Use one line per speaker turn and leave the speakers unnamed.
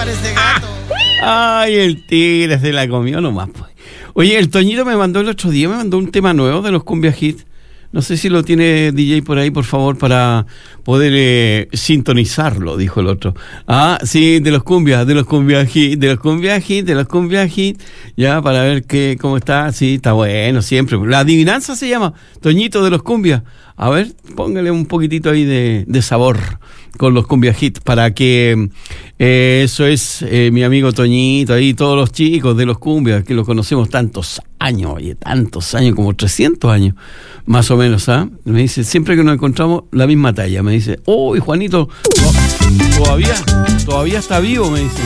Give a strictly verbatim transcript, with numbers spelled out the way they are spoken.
ese gato.
Ay, el tigre se la comió nomás, pues. Oye, el Toñito me mandó el otro día, me mandó un tema nuevo de los Cumbia Hit. No sé si lo tiene D J por ahí, por favor, para poder eh, sintonizarlo, dijo el otro. Ah, sí, de los cumbias, de los Cumbia Hit, de los Cumbia Hit, de los Cumbia Hit. Ya, para ver qué, cómo está. Sí, está bueno, siempre. La adivinanza se llama Toñito de los Cumbias. A ver, póngale un poquitito ahí de, de sabor con los Cumbia Hit para que eh, eso es eh, mi amigo Toñito ahí, todos los chicos de los Cumbias que los conocemos tantos años, oye, tantos años, como trescientos años más o menos, ¿ah? ¿eh? Me dice, siempre que nos encontramos, la misma talla, me dice, uy, Juanito, todavía, todavía está vivo, me dice.